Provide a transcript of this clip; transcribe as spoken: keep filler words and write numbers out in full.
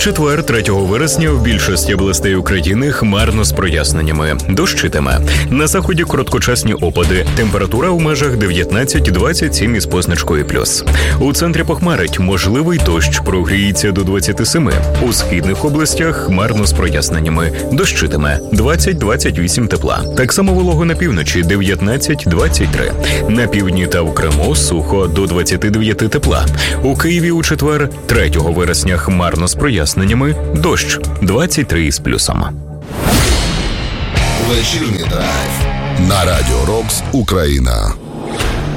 четвер, третього вересня, в більшості областей України хмарно з проясненнями. Дощитиме. На заході короткочасні опади. Температура в межах дев'ятнадцять двадцять сім із позначкою плюс. У центрі похмарить. Можливий дощ, прогріється до двадцять сім. У східних областях хмарно з проясненнями. Дощитиме. двадцять двадцять вісім тепла. Так само волого на півночі дев'ятнадцять двадцять три. На півдні та в Криму сухо до двадцять дев'ять тепла. У Києві у четвер, третього вересня, хмарно з проясненнями. Дощ двадцять три із плюсом. Вечірній драйв на Радіо Рокс Україна.